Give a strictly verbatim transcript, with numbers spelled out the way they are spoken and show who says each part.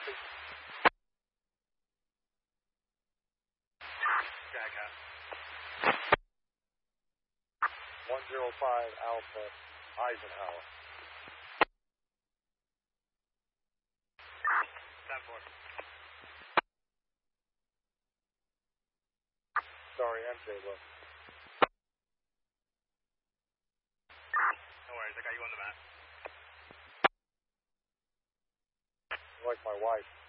Speaker 1: copy.
Speaker 2: Jackass.
Speaker 1: one zero five Alpha, Eisenhower.
Speaker 2: ten four.
Speaker 1: Sorry, M J look.
Speaker 2: No worries, I got you on the map.
Speaker 1: Like my wife.